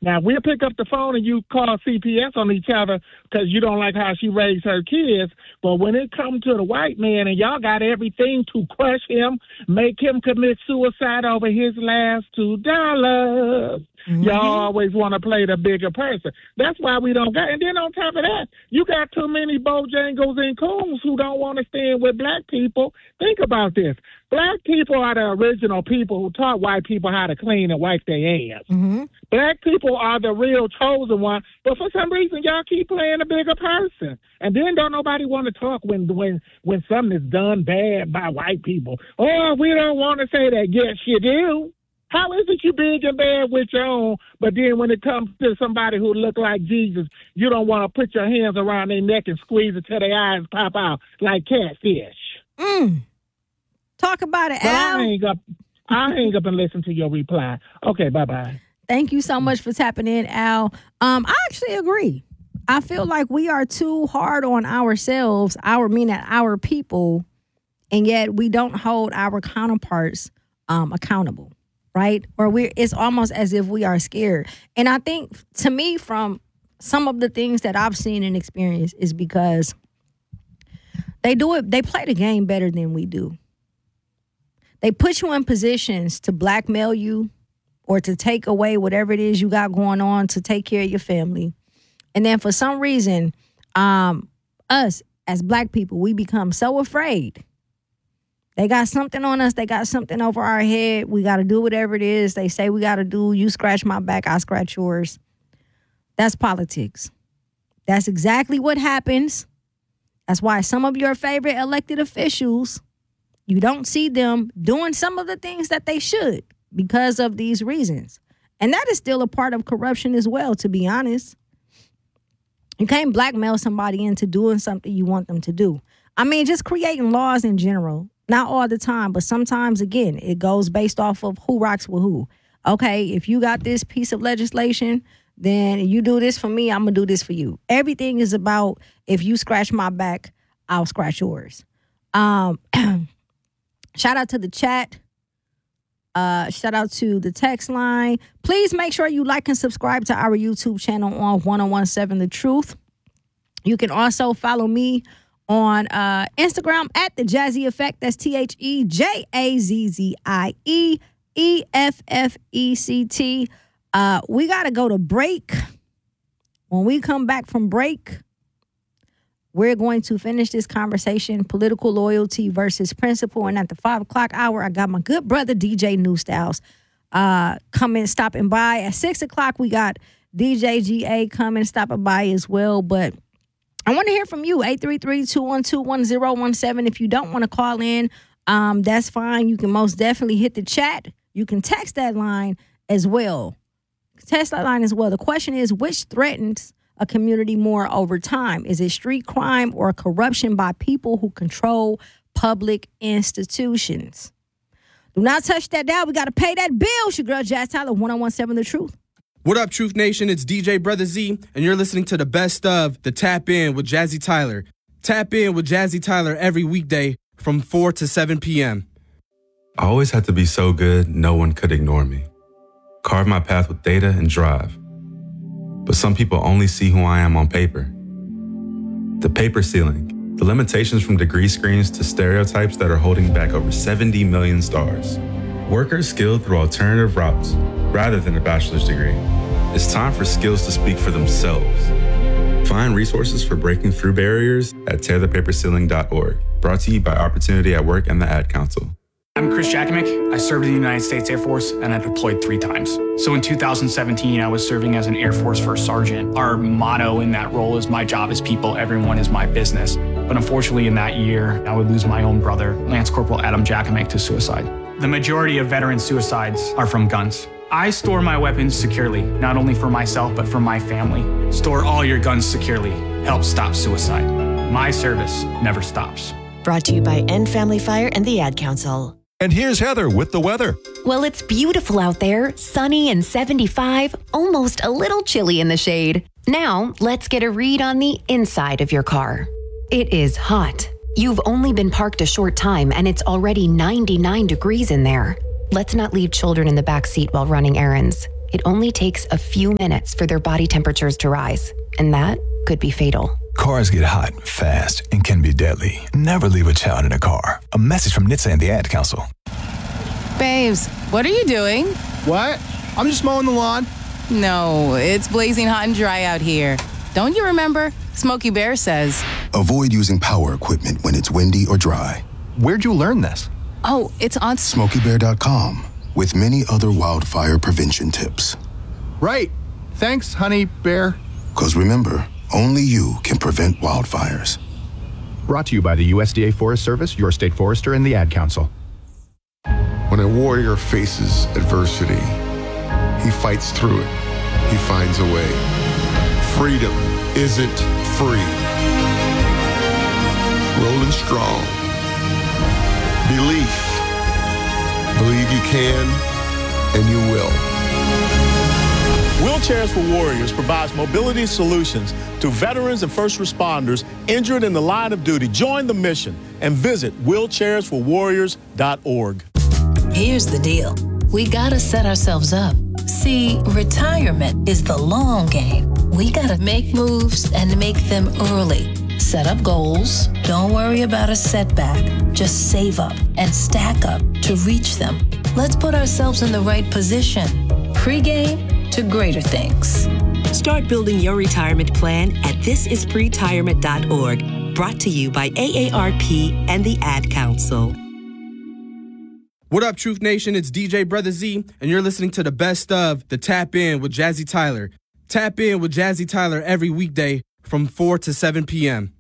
Now, we'll pick up the phone and you call CPS on each other because you don't like how she raised her kids. But when it comes to the white man and y'all got everything to crush him, make him commit suicide over his last $2, y'all always want to play the bigger person. That's why we don't got. And then on top of that, you got too many Bojangles and coons who don't want to stand with black people. Think about this. Black people are the original people who taught white people how to clean and wipe their ass. Black people are the real chosen one, but for some reason, y'all keep playing a bigger person. And then don't nobody want to talk when something is done bad by white people. Oh, we don't want to say that. Yes, you do. How is it you big and bad with your own, but then when it comes to somebody who look like Jesus, you don't want to put your hands around their neck and squeeze it till their eyes pop out like catfish? Talk about it, Al. I'll hang up and listen to your reply. Okay, bye-bye. Thank you so much for tapping in, Al. I actually agree. I feel like we are too hard on ourselves, our people, and yet we don't hold our counterparts accountable, right? Or it's almost as if we are scared. And I think, to me, from some of the things that I've seen and experienced is because they play the game better than we do. They put you in positions to blackmail you or to take away whatever it is you got going on to take care of your family. And then for some reason, us as black people, we become so afraid. They got something on us. They got something over our head. We got to do whatever it is they say we got to do. You scratch my back, I scratch yours. That's politics. That's exactly what happens. That's why some of your favorite elected officials, you don't see them doing some of the things that they should because of these reasons. And that is still a part of corruption as well, to be honest. You can't blackmail somebody into doing something you want them to do. I mean, just creating laws in general, not all the time, but sometimes, again, it goes based off of who rocks with who. Okay, if you got this piece of legislation, then you do this for me, I'm going to do this for you. Everything is about, if you scratch my back, I'll scratch yours. Shout out to the chat. Shout out to the text line. Please make sure you like and subscribe to our YouTube channel on 1017 The Truth. You can also follow me on Instagram at The Jazzy Effect. That's TheJazziEffect. We got to go to break. When we come back from break, we're going to finish this conversation, political loyalty versus principle. And at the 5 o'clock hour, I got my good brother, DJ New Styles, stopping by. At 6 o'clock, we got DJ GA stopping by as well. But I want to hear from you, 833-212-1017. If you don't want to call in, that's fine. You can most definitely hit the chat. You can text that line as well. The question is, which threatens a community more over time? Is it street crime or corruption by people who control public institutions? Do not touch that dial. We got to pay that bill. It's your girl, Jazz Tyler, 1017 The Truth. What up, Truth Nation? It's DJ Brother Z, and you're listening to the best of the Tap In with Jazzy Tyler. Tap in with Jazzy Tyler every weekday from 4 to 7 p.m. I always had to be so good, no one could ignore me. Carve my path with data and drive. But some people only see who I am on paper. The paper ceiling, the limitations from degree screens to stereotypes that are holding back over 70 million stars. Workers skilled through alternative routes rather than a bachelor's degree. It's time for skills to speak for themselves. Find resources for breaking through barriers at tearthepaperceiling.org. Brought to you by Opportunity at Work and the Ad Council. I'm Chris Jakimick. I served in the United States Air Force and I deployed 3 times. So in 2017, I was serving as an Air Force First Sergeant. Our motto in that role is my job is people, everyone is my business. But unfortunately in that year, I would lose my own brother, Lance Corporal Adam Jakimick, to suicide. The majority of veteran suicides are from guns. I store my weapons securely, not only for myself, but for my family. Store all your guns securely. Help stop suicide. My service never stops. Brought to you by End Family Fire and the Ad Council. And here's Heather with the weather. Well, it's beautiful out there, sunny and 75, almost a little chilly in the shade. Now, let's get a read on the inside of your car. It is hot. You've only been parked a short time and it's already 99 degrees in there. Let's not leave children in the back seat while running errands. It only takes a few minutes for their body temperatures to rise, and that could be fatal. Cars get hot, fast, and can be deadly. Never leave a child in a car. A message from NHTSA and the Ad Council. Babes, what are you doing? What? I'm just mowing the lawn. No, it's blazing hot and dry out here. Don't you remember? Smokey Bear says. Avoid using power equipment when it's windy or dry. Where'd you learn this? Oh, it's on SmokeyBear.com with many other wildfire prevention tips. Right. Thanks, honey bear. Because remember, only you can prevent wildfires. Brought to you by the USDA Forest Service, your state forester, and the Ad Council. When a warrior faces adversity, he fights through it. He finds a way. Freedom isn't free. Rolling strong. Belief. Believe you can, and you will. Wheelchairs for Warriors provides mobility solutions to veterans and first responders injured in the line of duty. Join the mission and visit wheelchairsforwarriors.org. Here's the deal. We gotta set ourselves up. See, retirement is the long game. We gotta make moves and make them early. Set up goals. Don't worry about a setback. Just save up and stack up to reach them. Let's put ourselves in the right position. Pre-game to greater things. Start building your retirement plan at thisispretirement.org. Brought to you by AARP and the Ad Council. What up, Truth Nation? It's DJ Brother Z, and you're listening to the best of the Tap In with Jazzy Tyler. Tap in with Jazzy Tyler every weekday from 4 to 7 p.m.